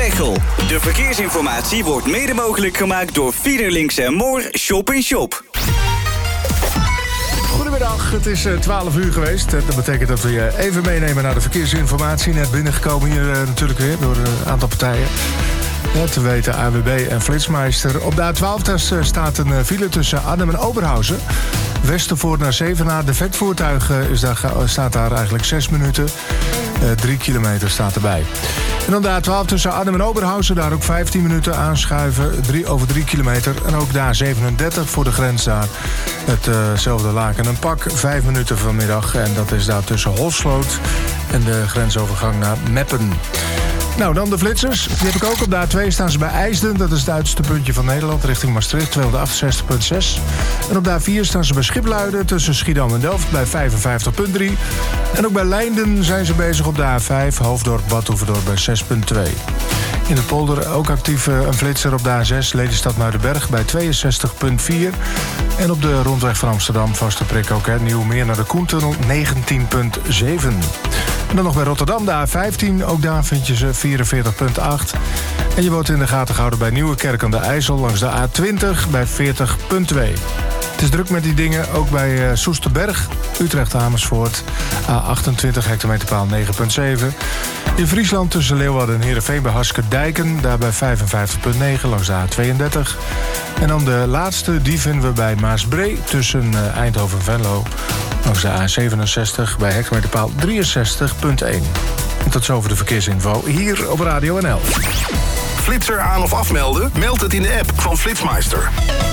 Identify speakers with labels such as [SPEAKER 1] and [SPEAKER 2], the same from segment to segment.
[SPEAKER 1] Veghel. De verkeersinformatie wordt mede mogelijk gemaakt door Fiederlinks & Moor Shop in Shop.
[SPEAKER 2] Goedemiddag, het is 12 uur geweest. Dat betekent dat we je even meenemen naar de verkeersinformatie. Net binnengekomen hier natuurlijk weer door een aantal partijen. Te weten AWB en Flitsmeister. Op de A12 staat een file tussen Arnhem en Oberhausen. Westervoort naar Zevenaar. De vetvoertuig staat daar eigenlijk 6 minuten. 3 kilometer staat erbij. En dan de A12 tussen Arnhem en Oberhausen. Daar ook 15 minuten aanschuiven. 3 kilometer. En ook de A37 voor de grens daar. Hetzelfde laken en pak. 5 minuten vanmiddag. En dat is daar tussen Holsloot en de grensovergang naar Meppen. Nou, dan de flitsers. Die heb ik ook. Op de A2 staan ze bij IJsden. Dat is het uiterste puntje van Nederland, richting Maastricht, 268,6. En op de A4 staan ze bij Schipluiden, tussen Schiedam en Delft, bij 55,3. En ook bij Leinden zijn ze bezig op de A5, Hoofddorp-Bad Hoeverdorp bij 6,2. In de polder ook actief een flitser op de A6, Lelystad-Muidenberg bij 62,4. En op de rondweg van Amsterdam, vaste prik ook, Nieuwmeer naar de Koentunnel, 19,7. En dan nog bij Rotterdam, de A15. Ook daar vind je ze 44,8. En je wordt in de gaten gehouden bij Nieuwekerk aan de IJssel langs de A20 bij 40,2. Het is druk met die dingen, ook bij Soesterberg, Utrecht-Amersfoort. A28 hectometerpaal 9,7. In Friesland tussen Leeuwarden en Heerenveen bij Haskerdijken, daar bij 55,9 langs de A32. En dan de laatste, die vinden we bij Maasbree tussen Eindhoven en Venlo. Langs de A67 bij hectometerpaal 63,1. En tot zover de verkeersinfo hier op Radio NL.
[SPEAKER 3] Flitser aan of afmelden? Meld het in de app van Flitsmeister.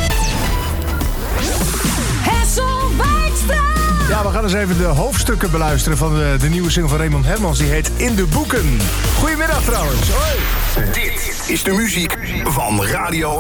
[SPEAKER 2] Ja, we gaan eens even de hoofdstukken beluisteren van de nieuwe single van Raymond Hermans. Die heet In de Boeken. Goedemiddag trouwens. Hoi.
[SPEAKER 3] Dit is de muziek van Radio